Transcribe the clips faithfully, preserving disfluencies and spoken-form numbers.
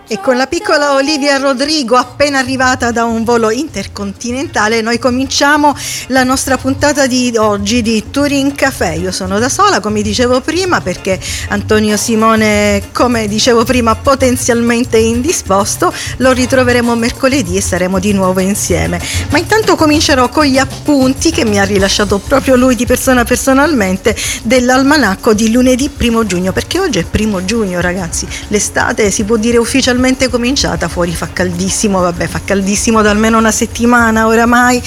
E con la piccola Olivia Rodrigo, appena arrivata da un volo intercontinentale, noi cominciamo la nostra puntata di oggi di Touring Café. Io sono da sola, come dicevo prima, perché Antonio Simone, come dicevo prima, potenzialmente indisposto. Lo ritroveremo mercoledì e saremo di nuovo insieme. Ma intanto comincerò con gli appunti che mi ha rilasciato proprio lui di persona personalmente dell'almanacco di lunedì primo giugno, perché oggi è primo giugno, ragazzi. L'estate si può dire ufficialmente cominciata. Fuori fa caldissimo, vabbè, fa caldissimo da almeno una settimana oramai,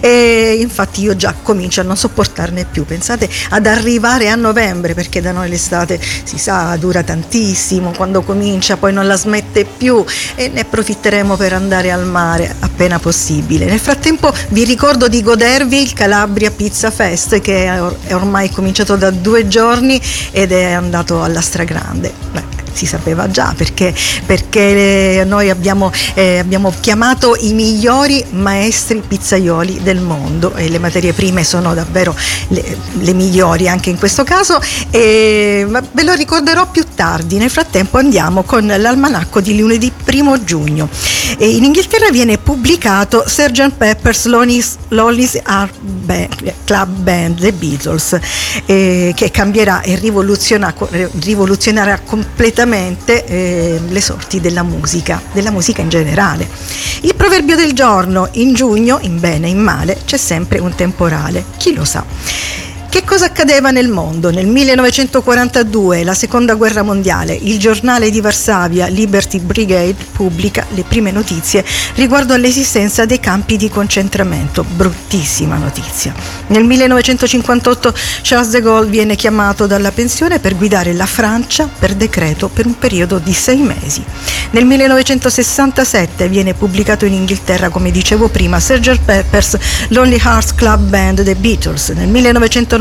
e infatti io già comincio a non sopportarne più. Pensate ad arrivare a novembre, perché da noi l'estate, si sa, dura tantissimo, quando comincia poi non la smette più, e ne approfitteremo per andare al mare appena possibile. Nel frattempo vi ricordo di godervi il Calabria Pizza Fest, che è ormai cominciato da due giorni ed è andato alla stragrande. Beh, si sapeva già, perché, perché noi abbiamo, eh, abbiamo chiamato i migliori maestri pizzaioli del mondo, e le materie prime sono davvero le, le migliori anche in questo caso, e ve lo ricorderò più tardi. Nel frattempo andiamo con l'almanacco di lunedì primo giugno. E in Inghilterra viene pubblicato sergeant Pepper's Lonely Hearts Club Band, The Beatles, eh, che cambierà e rivoluzionerà, rivoluzionerà completamente eh, le sorti della musica, della musica in generale. Il proverbio del giorno: in giugno, in bene e in male, c'è sempre un temporale. Chi lo sa? Che cosa accadeva nel mondo? Nel millenovecentoquarantadue, la seconda guerra mondiale, il giornale di Varsavia, Liberty Brigade, pubblica le prime notizie riguardo all'esistenza dei campi di concentramento. Bruttissima notizia. Nel millenovecentocinquantotto Charles de Gaulle viene chiamato dalla pensione per guidare la Francia per decreto per un periodo di sei mesi. Nel millenovecentosessantasette viene pubblicato in Inghilterra, come dicevo prima, sergeant Pepper's Lonely Hearts Club Band, The Beatles. Nel millenovecentonovantaquattro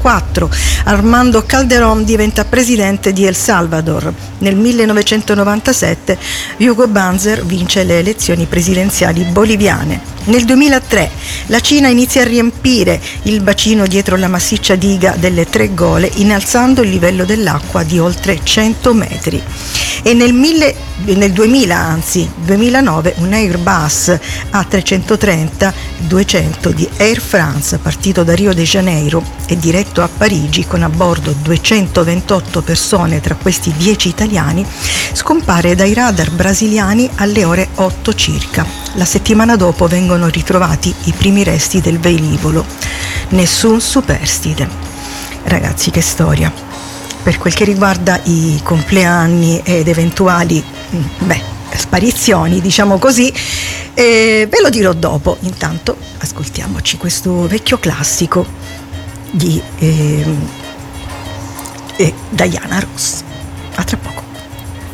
Armando Calderón diventa presidente di El Salvador. Nel millenovecentonovantasette Hugo Banzer vince le elezioni presidenziali boliviane. Nel duemilatré la Cina inizia a riempire il bacino dietro la massiccia diga delle Tre Gole, innalzando il livello dell'acqua di oltre cento metri. E nel, mille, nel duemila, anzi duemilanove, un Airbus A trecentotrenta duecento di Air France, partito da Rio de Janeiro e diretto a Parigi con a bordo duecentoventotto persone, tra questi dieci italiani, scompare dai radar brasiliani alle ore otto circa. La settimana dopo vengono ritrovati i primi resti del velivolo. Nessun superstite. Ragazzi, che storia. Per quel che riguarda i compleanni ed eventuali beh, sparizioni, diciamo così, eh, ve lo dirò dopo. Intanto ascoltiamoci questo vecchio classico di eh, eh, Diana Ross.